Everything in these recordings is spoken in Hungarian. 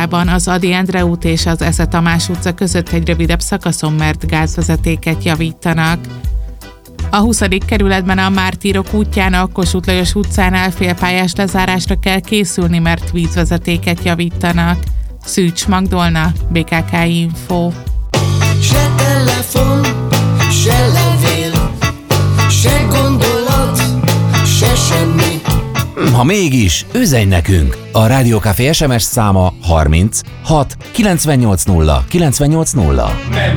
Budában az Ady Endre út és az Esze Tamás utca között egy rövidebb szakaszon, mert gázvezetéket javítanak. A 20. kerületben a Mártírok útján a Kossuth Lajos utcánál félpályás lezárásra kell készülni, mert vízvezetéket javítanak. Szűcs Magdolna, BKK Info. Se telefon, se levél, se gondolat, se semmi. Ha mégis, üzenj nekünk! A Rádió Café SMS száma 30 6 980 980.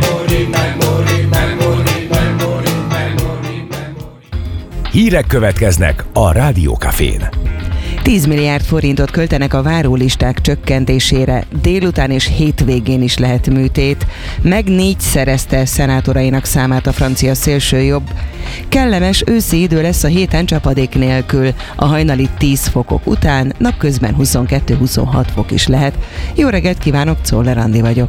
Hírek következnek a Rádió Cafén. 10 milliárd forintot költenek a várólisták csökkentésére, délután és hétvégén is lehet műtét. Meg 4-szerezte szenátorainak számát a francia szélsőjobb. Kellemes őszi idő lesz a héten csapadék nélkül. A hajnali 10 fokok után napközben 22-26 fok is lehet. Jó reggelt kívánok, Czoller Andi vagyok.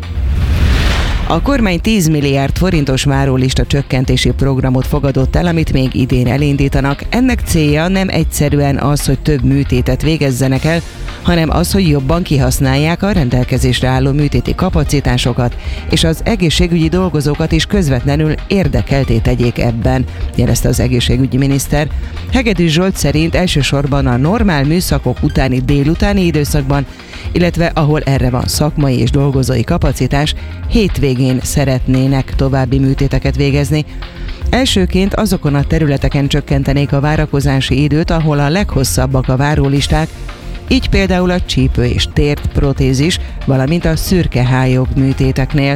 A kormány 10 milliárd forintos várólista csökkentési programot fogadott el, amit még idén elindítanak. Ennek célja nem egyszerűen az, hogy több műtétet végezzenek el, hanem az, hogy jobban kihasználják a rendelkezésre álló műtéti kapacitásokat, és az egészségügyi dolgozókat is közvetlenül érdekelté tegyék ebben, jelezte az egészségügyi miniszter. Hegedűs Zsolt szerint elsősorban a normál műszakok utáni délutáni időszakban, illetve ahol erre van szakmai és dolgozói kapacitás, hétvégén szeretnének további műtéteket végezni. Elsőként azokon a területeken csökkentenék a várakozási időt, ahol a leghosszabbak a várólisták, így például a csípő és térd-protézis, valamint a szürkehályog műtéteknél.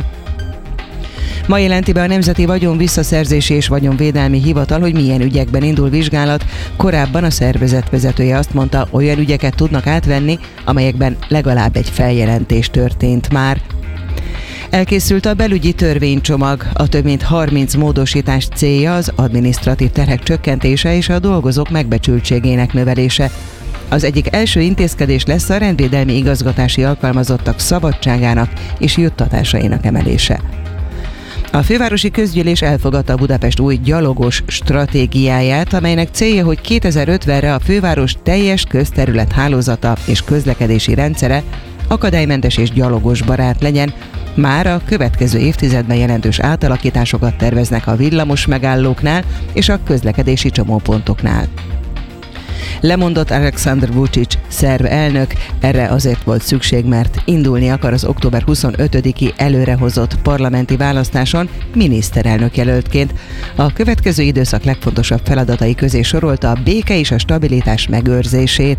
Ma jelenti be a Nemzeti Vagyonvisszaszerzési és Vagyonvédelmi Hivatal, hogy milyen ügyekben indul vizsgálat. Korábban a szervezet vezetője azt mondta, olyan ügyeket tudnak átvenni, amelyekben legalább egy feljelentés történt már. Elkészült a belügyi törvénycsomag. A több mint 30 módosítás célja az adminisztratív terhek csökkentése és a dolgozók megbecsültségének növelése. Az egyik első intézkedés lesz a rendvédelmi igazgatási alkalmazottak szabadságának és juttatásainak emelése. A fővárosi közgyűlés elfogadta a Budapest új gyalogos stratégiáját, amelynek célja, hogy 2050-re a főváros teljes közterület hálózata és közlekedési rendszere akadálymentes és gyalogos barát legyen. Már a következő évtizedben jelentős átalakításokat terveznek a villamos megállóknál és a közlekedési csomópontoknál. Lemondott Alexander Vučić, szerb elnök, erre azért volt szükség, mert indulni akar az október 25-i előrehozott parlamenti választáson miniszterelnök jelöltként. A következő időszak legfontosabb feladatai közé sorolta a béke és a stabilitás megőrzését.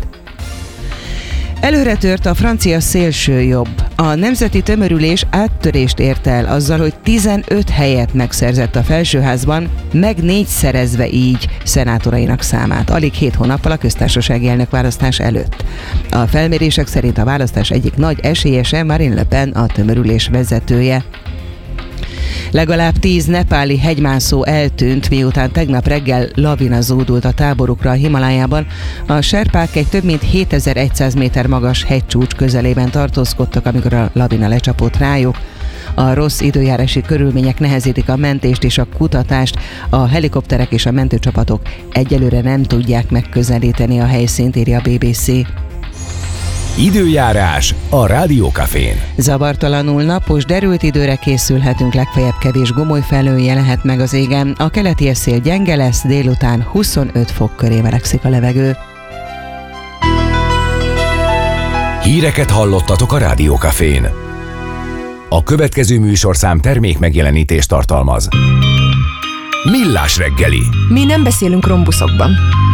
Előre tört a francia szélsőjobb. A nemzeti tömörülés áttörést ért el azzal, hogy 15 helyet megszerzett a felsőházban, meg 4-szerezve így szenátorainak számát, alig 7 hónappal a köztársasági elnökválasztás előtt. A felmérések szerint a választás egyik nagy esélyese Marine Le Pen, a tömörülés vezetője. Legalább 10 nepáli hegymászó eltűnt, miután tegnap reggel lavina zúdult a táborukra a Himalájában. A serpák egy több mint 7100 méter magas hegycsúcs közelében tartózkodtak, amikor a lavina lecsapott rájuk. A rossz időjárási körülmények nehezítik a mentést és a kutatást. A helikopterek és a mentőcsapatok egyelőre nem tudják megközelíteni a helyszínt, írja a BBC. Időjárás a Rádió Cafén. Zavartalanul napos, derült időre készülhetünk, legfeljebb kevés gomolyfelhője lehet meg az égen. A keleti szél gyenge lesz, délután 25 fok köré melegszik a levegő. Híreket hallottatok a Rádió Cafén. A következő műsorszám termék megjelenítést tartalmaz. Millás reggeli. Mi nem beszélünk rombuszokban.